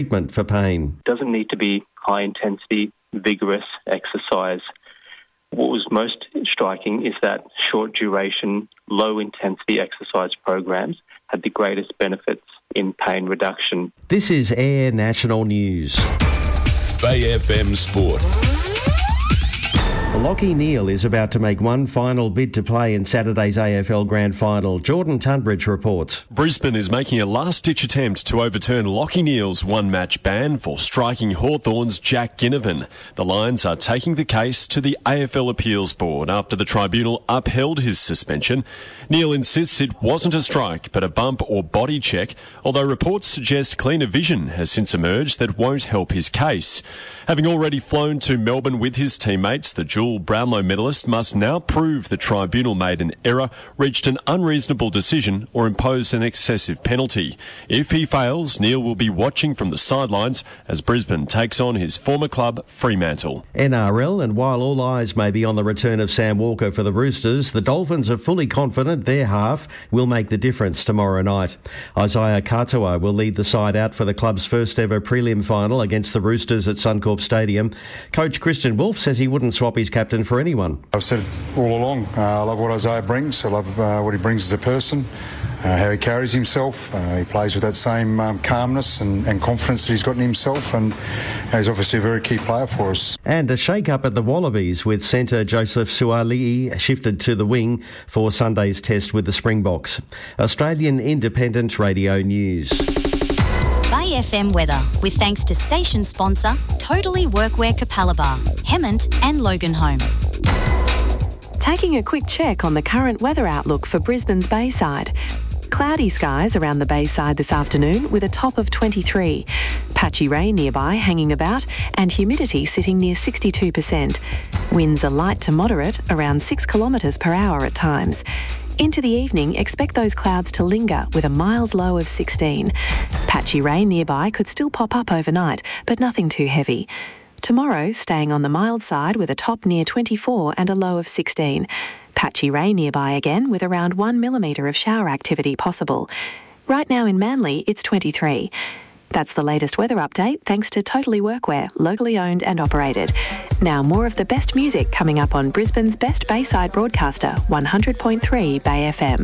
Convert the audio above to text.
treatment for pain. It doesn't need to be high-intensity, vigorous exercise. What was most striking is that short-duration, low-intensity exercise programs had the greatest benefits in pain reduction. This is Air National News. Bay FM Sport. Lachie Neale is about to make one final bid to play in Saturday's AFL Grand Final. Jordan Tunbridge reports. Brisbane is making a last-ditch attempt to overturn Lachie Neale's one-match ban for striking Hawthorn's Jack Ginnivan. The Lions are taking the case to the AFL Appeals Board after the tribunal upheld his suspension. Neale insists it wasn't a strike but a bump or body check, although reports suggest cleaner vision has since emerged that won't help his case. Having already flown to Melbourne with his teammates, the dual Brownlow medalist must now prove the tribunal made an error, reached an unreasonable decision or imposed an excessive penalty. If he fails, Neale will be watching from the sidelines as Brisbane takes on his former club, Fremantle. NRL, and while all eyes may be on the return of Sam Walker for the Roosters, the Dolphins are fully confident their half will make the difference tomorrow night. Isaiah Katoa will lead the side out for the club's first ever prelim final against the Roosters at Suncorp Stadium. Coach Christian Wolff says he wouldn't swap his captain for anyone. I've said all along, I love what Isaiah brings. I love what he brings as a person, how he carries himself. He plays with that same calmness and confidence that he's got in himself, and he's obviously a very key player for us. And a shake-up at the Wallabies with centre Joseph Suaalii shifted to the wing for Sunday's test with the Springboks. Australian Independent Radio News. Bay FM weather, with thanks to station sponsor Totally Workwear Capalaba, Hemmant and Loganholme. Taking a quick check on the current weather outlook for Brisbane's Bayside. Cloudy skies around the Bayside this afternoon with a top of 23. Patchy rain nearby hanging about and humidity sitting near 62%. Winds are light to moderate, around 6 kilometres per hour at times. Into the evening, expect those clouds to linger with a mild low of 16. Patchy rain nearby could still pop up overnight, but nothing too heavy. Tomorrow, staying on the mild side with a top near 24 and a low of 16. Patchy rain nearby again with around 1 millimetre of shower activity possible. Right now in Manly, it's 23. That's the latest weather update thanks to Totally Workwear, locally owned and operated. Now more of the best music coming up on Brisbane's best Bayside broadcaster, 100.3 Bay FM.